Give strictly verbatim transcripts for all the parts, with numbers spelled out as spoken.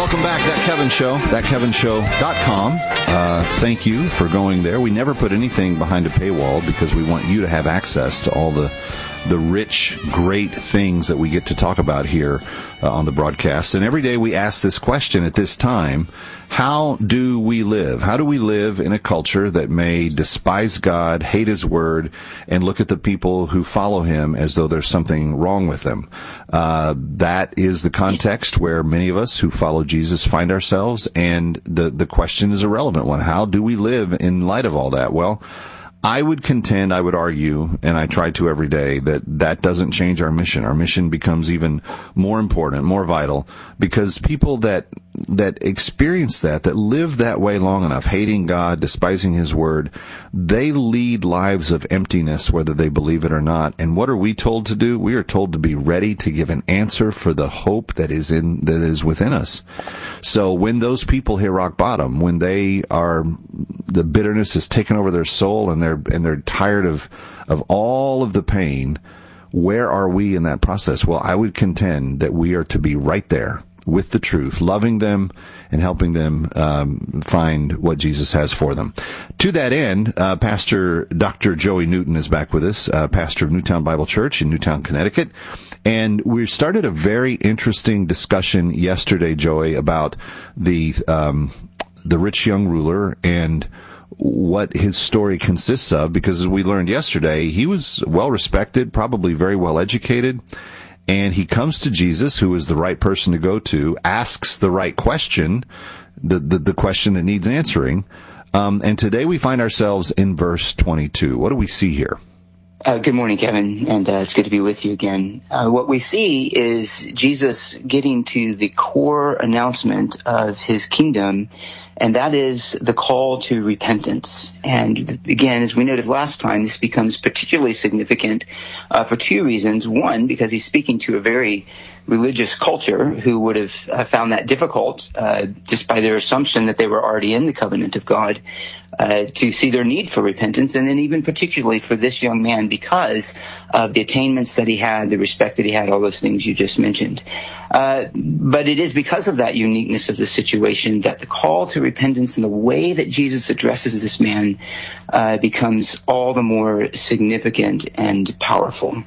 Welcome back, That Kevin Show, that kevin show dot com. Uh, thank you for going there. We never put anything behind a paywall because we want you to have access to all the the rich, great things that we get to talk about here uh, on the broadcast. And every day we ask this question at this time: how do we live? How do we live in a culture that may despise God, hate His Word, and look at the people who follow Him as though there's something wrong with them? Uh, that is the context where many of us who follow Jesus find ourselves, and the, the question is a relevant one. How do we live in light of all that? Well, I would contend, I would argue, and I try to every day, that that doesn't change our mission. Our mission becomes even more important, more vital, because people that that experience that, that live that way long enough, hating God, despising His Word, they lead lives of emptiness, whether they believe it or not. And what are we told to do? We are told to be ready to give an answer for the hope that is in that is within us. So when those people hit rock bottom, when they are, the bitterness has taken over their soul, and they're and they're tired of of all of the pain, where are we in that process? Well, I would contend that we are to be right there with the truth, loving them and helping them um, find what Jesus has for them. To that end, uh, Pastor Doctor Joey Newton is back with us, uh, pastor of Newtown Bible Church in Newtown, Connecticut. And we started a very interesting discussion yesterday, Joey, about the um, the rich young ruler and what his story consists of, because as we learned yesterday, he was well respected, probably very well educated. And he comes to Jesus, who is the right person to go to, asks the right question, the the, the question that needs answering. Um, and today we find ourselves in verse twenty-two. What do we see here? Uh, good morning, Kevin, and uh, it's good to be with you again. Uh, what we see is Jesus getting to the core announcement of His kingdom, and that is the call to repentance. And again, as we noted last time, this becomes particularly significant uh, for two reasons. One, because He's speaking to a very religious culture who would have uh, found that difficult, uh, just by their assumption that they were already in the covenant of God, uh, to see their need for repentance, and then even particularly for this young man because of the attainments that he had, the respect that he had, all those things you just mentioned. Uh, but it is because of that uniqueness of the situation that the call to repentance and the way that Jesus addresses this man uh, becomes all the more significant and powerful.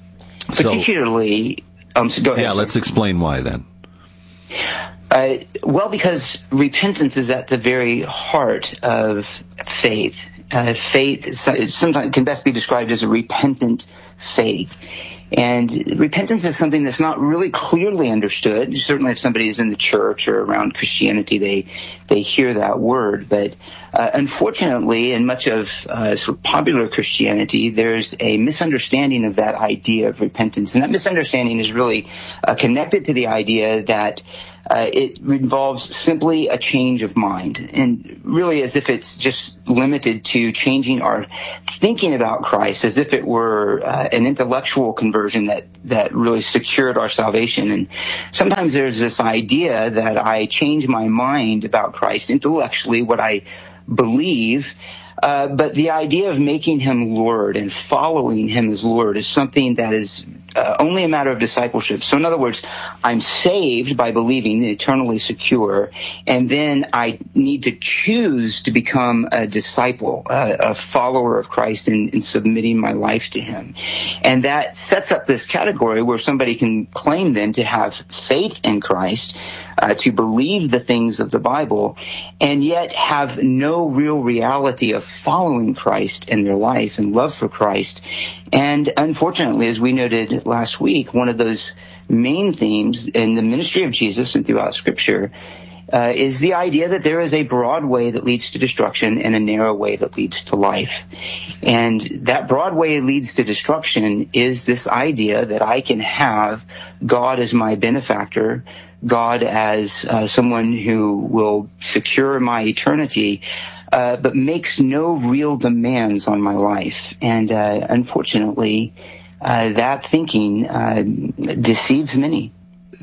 So, particularly... Um, so go ahead. Yeah, let's explain why then. Uh, well, because repentance is at the very heart of faith. Uh, faith sometimes can best be described as a repentant faith. And repentance is something that's not really clearly understood. Certainly if somebody is in the church or around Christianity, they they hear that word. But uh, unfortunately, in much of uh, sort of popular Christianity, there's a misunderstanding of that idea of repentance. And that misunderstanding is really uh, connected to the idea that Uh, it involves simply a change of mind, and really as if it's just limited to changing our thinking about Christ, as if it were uh, an intellectual conversion that, that really secured our salvation. And sometimes there's this idea that I change my mind about Christ intellectually, what I believe, uh, but the idea of making Him Lord and following Him as Lord is something that is Uh, only a matter of discipleship. So in other words, I'm saved by believing, eternally secure, and then I need to choose to become a disciple, uh, a follower of Christ, in, in submitting my life to Him. And that sets up this category where somebody can claim then to have faith in Christ, uh, to believe the things of the Bible, and yet have no real reality of following Christ in their life and love for Christ. And unfortunately, as we noted last week, one of those main themes in the ministry of Jesus and throughout Scripture uh, is the idea that there is a broad way that leads to destruction and a narrow way that leads to life. And that broad way leads to destruction is this idea that I can have God as my benefactor, God as uh, someone who will secure my eternity, Uh, but makes no real demands on my life. And uh, unfortunately, uh, that thinking uh, deceives many.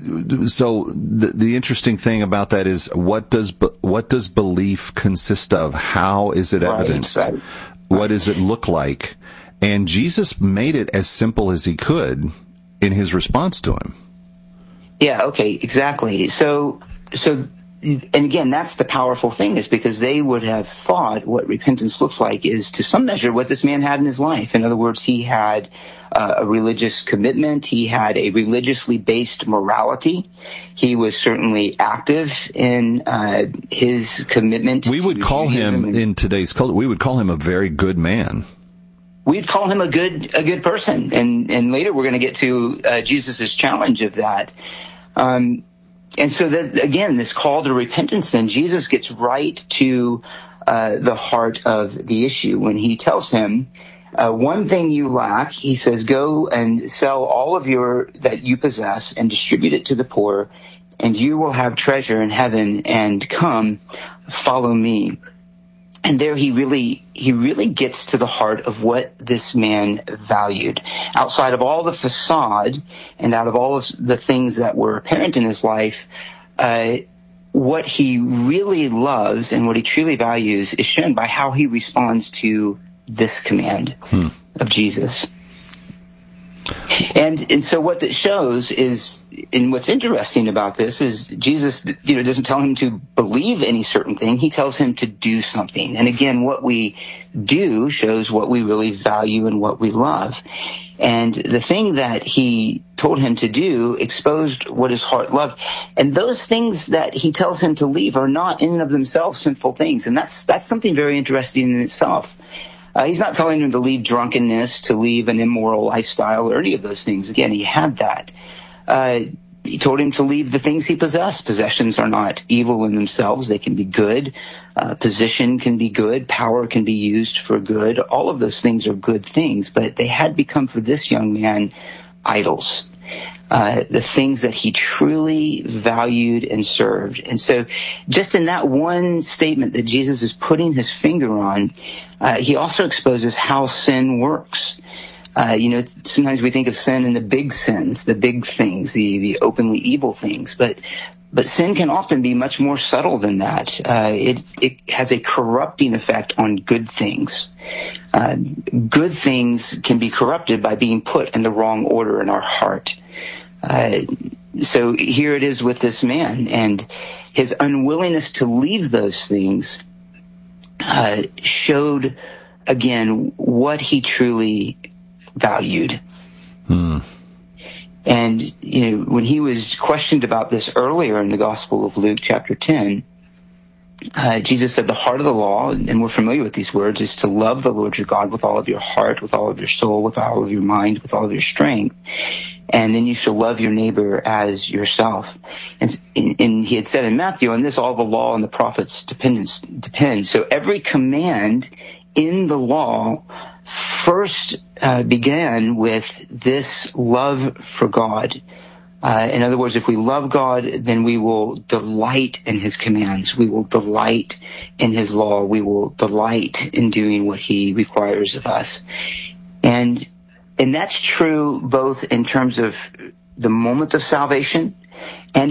So the, the interesting thing about that is, what does what does belief consist of? How is it evidenced? Right, right. What does it look like? And Jesus made it as simple as He could in His response to him. Yeah, okay, exactly. So so, and again, that's the powerful thing, is because they would have thought what repentance looks like is to some measure what this man had in his life. In other words, he had uh, a religious commitment. He had a religiously based morality. He was certainly active in uh, his commitment. We would call him, and, in today's culture, we would call him a very good man. We'd call him a good a good person. And, and later we're going to get to uh, Jesus' challenge of that. Um And so that, again, this call to repentance, then Jesus gets right to uh, the heart of the issue when he tells him, uh, one thing you lack, he says, go and sell all of your that you possess and distribute it to the poor, and you will have treasure in heaven, and come, follow me. And there he really, he really gets to the heart of what this man valued. Outside of all the facade and out of all of the things that were apparent in his life, uh, what he really loves and what he truly values is shown by how he responds to this command hmm. of Jesus. And and so what that shows is, and what's interesting about this is Jesus, you know, doesn't tell him to believe any certain thing. He tells him to do something. And again, what we do shows what we really value and what we love. And the thing that he told him to do exposed what his heart loved. And those things that he tells him to leave are not in and of themselves sinful things. And that's that's something very interesting in itself. Uh, he's not telling him to leave drunkenness, to leave an immoral lifestyle, or any of those things. Again, he had that. Uh, he told him to leave the things he possessed. Possessions are not evil in themselves. They can be good. Uh, position can be good. Power can be used for good. All of those things are good things, but they had become for this young man idols. Uh, the things that he truly valued and served. And so just in that one statement that Jesus is putting his finger on, uh, he also exposes how sin works. Uh, you know, sometimes we think of sin in the big sins, the big things, the, the openly evil things, but but sin can often be much more subtle than that. Uh, it, it has a corrupting effect on good things. Uh, good things can be corrupted by being put in the wrong order in our heart. Uh, so here it is with this man, and his unwillingness to leave those things uh, showed, again, what he truly valued. Hmm. And, you know, when he was questioned about this earlier in the Gospel of Luke, chapter ten, uh, Jesus said the heart of the law, and we're familiar with these words, is to love the Lord your God with all of your heart, with all of your soul, with all of your mind, with all of your strength. And then you shall love your neighbor as yourself. And, and he had said in Matthew, on this all the law and the prophets depend. depend. So every command in the law first uh, began with this love for God. Uh, in other words, if we love God, then we will delight in his commands. We will delight in his law. We will delight in doing what he requires of us. And and that's true both in terms of the moment of salvation